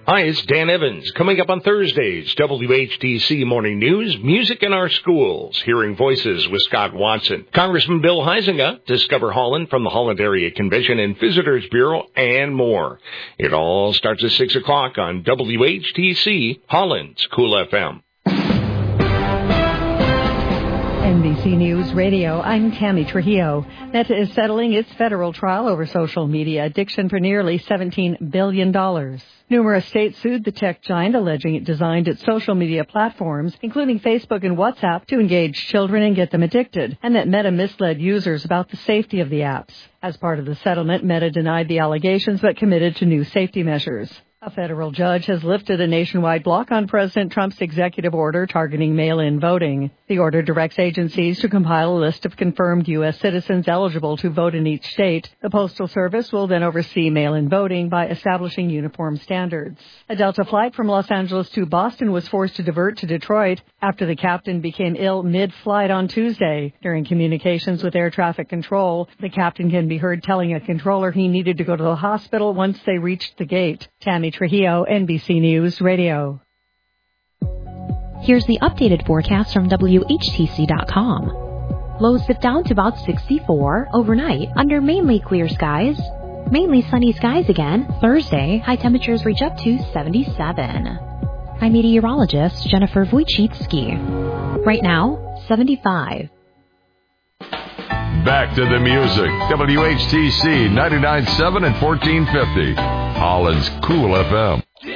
Hi, it's Dan Evans. Coming up on Thursdays, WHTC Morning News, Music in Our Schools, Hearing Voices with Scott Watson. Congressman Bill Huizenga, Discover Holland from the Holland Area Convention and Visitors Bureau, and more. It all starts at 6 o'clock on WHTC, Holland's Cool FM. NBC News Radio, I'm Tammy Trujillo. Meta is settling its federal trial over social media addiction for nearly $17 billion. Numerous states sued the tech giant, alleging it designed its social media platforms, including Facebook and WhatsApp, to engage children and get them addicted, and that Meta misled users about the safety of the apps. As part of the settlement, Meta denied the allegations but committed to new safety measures. A federal judge has lifted a nationwide block on President Trump's executive order targeting mail-in voting. The order directs agencies to compile a list of confirmed U.S. citizens eligible to vote in each state. The Postal Service will then oversee mail-in voting by establishing uniform standards. A Delta flight from Los Angeles to Boston was forced to divert to Detroit after the captain became ill mid-flight on Tuesday. During communications with air traffic control, the captain can be heard telling a controller he needed to go to the hospital once they reached the gate. Tammy Trujillo, NBC News Radio. Here's the updated forecast from WHTC.com. Lows dip down to about 64 overnight under mainly clear skies. Mainly sunny skies again. Thursday, high temperatures reach up to 77. I'm meteorologist Jennifer Wojcicki. Right now, 75. Back to the music. WHTC 99.7 and 1450. Holland's Cool FM.